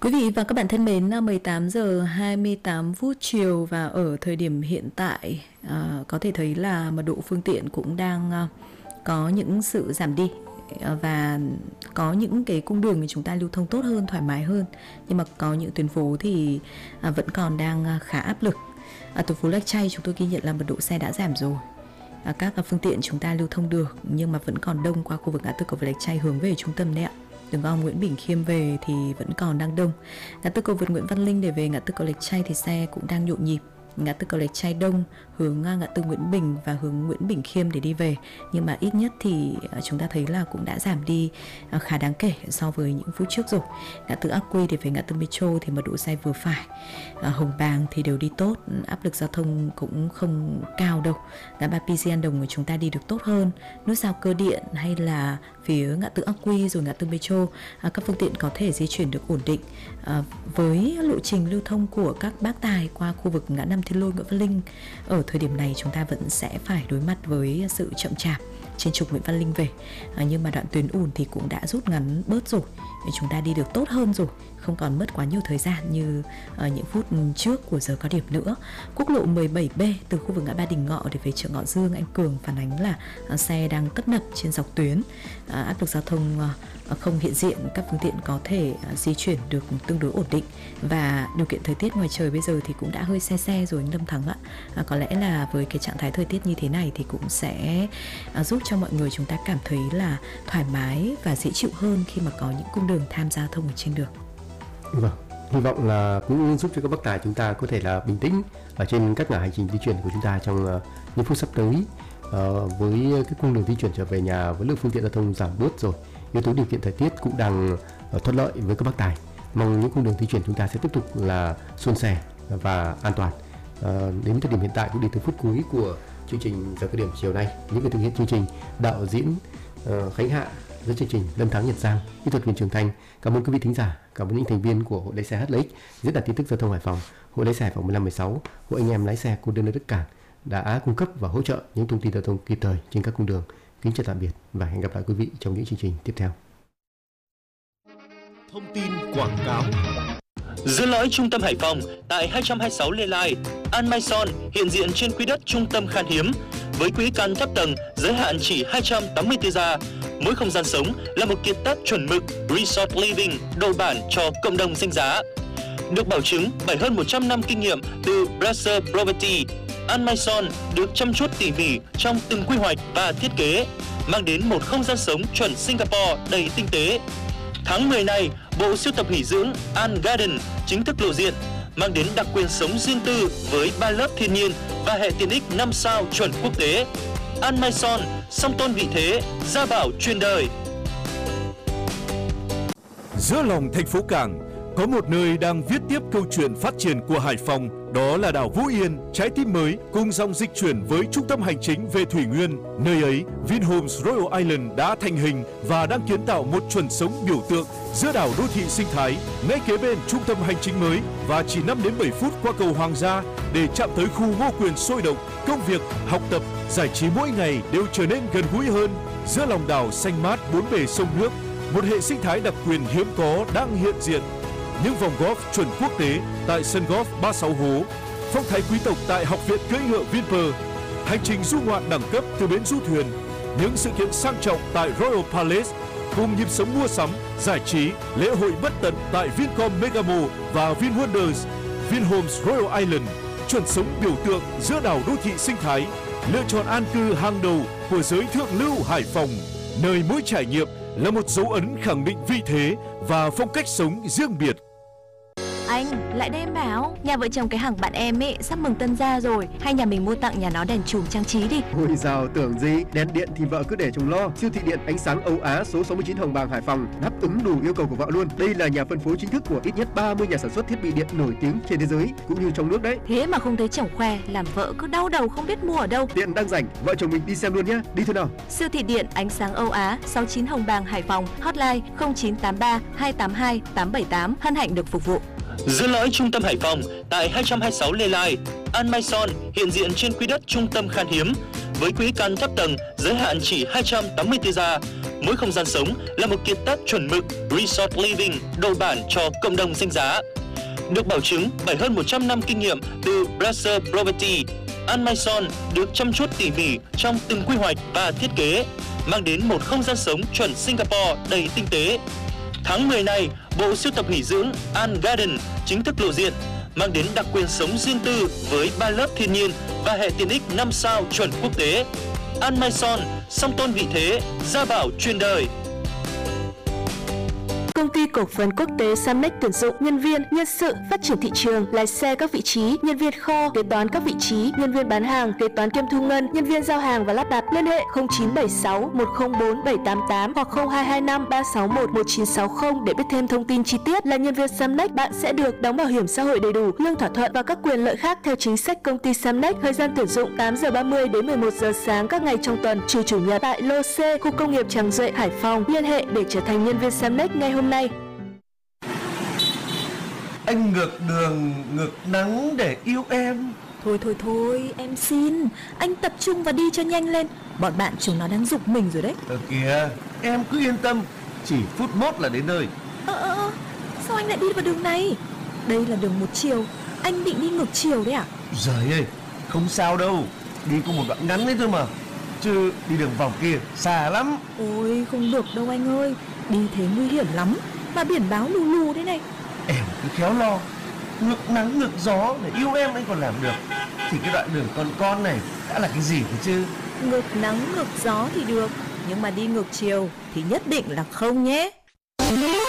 Quý vị và các bạn thân mến, 18 giờ 28 phút chiều và ở thời điểm hiện tại có thể thấy là mật độ phương tiện cũng đang có những sự giảm đi và có những cái cung đường thì chúng ta lưu thông tốt hơn, thoải mái hơn. Nhưng mà có những tuyến phố thì vẫn còn đang khá áp lực. Tuyến phố Lạch Tray chúng tôi ghi nhận là mật độ xe đã giảm rồi. Các phương tiện chúng ta lưu thông được nhưng mà vẫn còn đông qua khu vực ngã tư cầu vượt Lạch Tray hướng về trung tâm đấy ạ. Đường gom Nguyễn Bỉnh Khiêm về thì vẫn còn đang đông. Ngã tư cầu vượt Nguyễn Văn Linh để về ngã tư cầu Lạch Tray thì xe cũng đang nhộn nhịp. Ngã tư cầu Lạch Tray đông hướng ngã tư Nguyễn Bình và hướng Nguyễn Bỉnh Khiêm để đi về, nhưng mà ít nhất thì chúng ta thấy là cũng đã giảm đi khá đáng kể so với những phút trước rồi. Ngã tư Ác Quy để về ngã tư Metro thì mật độ xe vừa phải, Hồng Bàng thì đều đi tốt, áp lực giao thông cũng không cao đâu. Ngã ba PC An Đồng của chúng ta đi được tốt hơn. Nút giao Cơ Điện hay là phía ngã tư Ác Quy rồi ngã tư Metro, các phương tiện có thể di chuyển được ổn định. Với lộ trình lưu thông của các bác tài qua khu vực ngã năm Thiên Lôi Nguyễn Văn Linh, ở thời điểm này chúng ta vẫn sẽ phải đối mặt với sự chậm chạp trên trục Nguyễn Văn Linh về, nhưng mà đoạn tuyến ùn thì cũng đã rút ngắn bớt rồi, chúng ta đi được tốt hơn rồi, không còn mất quá nhiều thời gian như những phút trước của giờ cao điểm nữa. Quốc lộ 17B từ khu vực ngã ba Đình Ngọ để về chợ Ngọ Dương, anh Cường phản ánh là xe đang tấp nập trên dọc tuyến, áp lực giao thông không hiện diện, các phương tiện có thể di chuyển được tương đối ổn định, và điều kiện thời tiết ngoài trời bây giờ thì cũng đã hơi se rồi anh Lâm Thắng ạ. Có lẽ là với cái trạng thái thời tiết như thế này thì cũng sẽ giúp cho mọi người chúng ta cảm thấy là thoải mái và dễ chịu hơn khi mà có những cung đường tham gia giao thông ở trên đường. Vâng, hy vọng là cũng giúp cho các bác tài chúng ta có thể là bình tĩnh ở trên các ngã hành trình di chuyển của chúng ta trong những phút sắp tới. Với cái cung đường di chuyển trở về nhà với lượng phương tiện giao thông giảm bớt rồi, yếu tố điều kiện thời tiết cũng đang thuận lợi với các bác tài. Mong những cung đường di chuyển chúng ta sẽ tiếp tục là suôn sẻ và an toàn. Đến thời điểm hiện tại cũng đi từ phút cuối của chương trình giờ cao điểm chiều nay, những người thực hiện chương trình đạo diễn Khánh Hạ, dẫn chương trình Lâm Thắng, Nhật Giang, kỹ thuật viên Trường Thanh. Cảm ơn quý vị thính giả, cảm ơn những thành viên của hội lái xe HLX, diễn đạt tin tức giao thông Hải Phòng, hội lái xe Hải Phòng 1516, hội anh em lái xe container Đức Cảng đã cung cấp và hỗ trợ những thông tin giao thông kịp thời trên các cung đường. Kính chào tạm biệt và hẹn gặp lại quý vị trong những chương trình tiếp theo. Thông tin quảng cáo. Giữa lõi trung tâm Hải Phòng tại 226 Lê Lai, An Mai Son hiện diện trên quỹ đất trung tâm khan hiếm với quỹ căn thấp tầng giới hạn chỉ 284 gia. Mỗi không gian sống là một kiệt tác chuẩn mực Resort Living đồ bản cho cộng đồng danh giá. Được bảo chứng bởi hơn 100 năm kinh nghiệm từ Brasser Property, An Mai Son được chăm chút tỉ mỉ trong từng quy hoạch và thiết kế, mang đến một không gian sống chuẩn Singapore đầy tinh tế. Tháng 10 này, bộ sưu tập nghỉ dưỡng An Garden chính thức lộ diện, mang đến đặc quyền sống riêng tư với 3 lớp thiên nhiên và hệ tiện ích 5 sao chuẩn quốc tế. An Mai Son, song tôn vị thế, gia bảo truyền đời. Giữa lòng thành phố Cảng, có một nơi đang viết tiếp câu chuyện phát triển của Hải Phòng, đó là đảo Vũ Yên, trái tim mới cùng dòng dịch chuyển với trung tâm hành chính về Thủy Nguyên. Nơi ấy, Vinhomes Royal Island đã thành hình và đang kiến tạo một chuẩn sống biểu tượng giữa đảo đô thị sinh thái, ngay kế bên trung tâm hành chính mới và chỉ 5 đến 7 phút qua cầu Hoàng Gia để chạm tới khu Ngô Quyền sôi động. Công việc, học tập, giải trí mỗi ngày đều trở nên gần gũi hơn. Giữa lòng đảo xanh mát bốn bề sông nước, một hệ sinh thái đặc quyền hiếm có đang hiện diện. Những vòng golf chuẩn quốc tế tại sân golf 36 hố, phong thái quý tộc tại học viện cưỡi ngựa Vinpearl, hành trình du ngoạn đẳng cấp từ bến du thuyền, những sự kiện sang trọng tại Royal Palace, cùng nhịp sống mua sắm, giải trí, lễ hội bất tận tại Vincom Megamo và VinWonders. Vinhomes Royal Island, chuẩn sống biểu tượng giữa đảo đô thị sinh thái, lựa chọn an cư hàng đầu của giới thượng lưu Hải Phòng, nơi mỗi trải nghiệm là một dấu ấn khẳng định vị thế và phong cách sống riêng biệt. Anh, lại đây em bảo, nhà vợ chồng cái hàng bạn em ấy sắp mừng tân gia rồi, hay nhà mình mua tặng nhà nó đèn chùm trang trí đi. Ôi dào, tưởng gì, đèn điện thì vợ cứ để chồng lo. Siêu thị điện ánh sáng Âu Á số 69 Hồng Bàng, Hải Phòng đáp ứng đủ yêu cầu của vợ luôn. Đây là nhà phân phối chính thức của ít nhất 30 nhà sản xuất thiết bị điện nổi tiếng trên thế giới cũng như trong nước đấy. Thế mà không thấy chồng khoe, làm vợ cứ đau đầu không biết mua ở đâu. Tiện đang rảnh, vợ chồng mình đi xem luôn nhé. Đi thôi nào. Siêu thị điện ánh sáng Âu Á 69 Hồng Bàng, Hải Phòng, hotline 0983 282 878, hân hạnh được phục vụ. Giữa lõi trung tâm Hải Phòng tại 226 Lê Lai, An Mai Son hiện diện trên quỹ đất trung tâm khan hiếm với quỹ căn thấp tầng giới hạn chỉ 284 gia. Mỗi không gian sống là một kiệt tác chuẩn mực Resort Living đồ bản cho cộng đồng danh giá. Được bảo chứng bởi hơn 100 năm kinh nghiệm từ Brasser Property, An Maison được chăm chút tỉ mỉ trong từng quy hoạch và thiết kế, mang đến một không gian sống chuẩn Singapore đầy tinh tế. Tháng 10 này, bộ sưu tập nghỉ dưỡng An Garden chính thức lộ diện, mang đến đặc quyền sống riêng tư với 3 lớp thiên nhiên và hệ tiện ích 5 sao chuẩn quốc tế. An Maison, song tôn vị thế, gia bảo truyền đời. Công ty cổ phần quốc tế Samnex tuyển dụng nhân viên, nhân sự, phát triển thị trường, lái xe các vị trí, nhân viên kho, kế toán các vị trí, nhân viên bán hàng, kế toán kiêm thu ngân, nhân viên giao hàng và lắp đặt. Liên hệ 0976 104 788 hoặc 0225 361 1960 để biết thêm thông tin chi tiết. Là nhân viên Samnex, bạn sẽ được đóng bảo hiểm xã hội đầy đủ, lương thỏa thuận và các quyền lợi khác theo chính sách công ty Samnex. Thời gian tuyển dụng 8 giờ 30 đến 11 giờ sáng các ngày trong tuần, trừ chủ nhật, tại lô C, khu công nghiệp Tràng Duệ, Hải Phòng. Liên hệ để trở thành nhân viên Samnex ngay hôm nay. Anh ngược đường, ngược nắng để yêu em. Thôi, em xin. Anh tập trung và đi cho nhanh lên. Bọn bạn chúng nó đang giục mình rồi đấy. Kìa, em cứ yên tâm, chỉ phút mốt là đến nơi. Sao anh lại đi vào đường này? Đây là đường một chiều, anh định đi ngược chiều đấy à? Giời ơi, không sao đâu, đi có một đoạn ngắn đấy thôi mà. Chứ đi đường vòng kia xa lắm. Ôi không được đâu anh ơi, đi thế nguy hiểm lắm. Mà biển báo lù lù thế này. Em cứ khéo lo, ngược nắng ngược gió để yêu em anh còn làm được. Thì cái đoạn đường con này đã là cái gì thế chứ? Ngược nắng ngược gió thì được, nhưng mà đi ngược chiều thì nhất định là không nhé.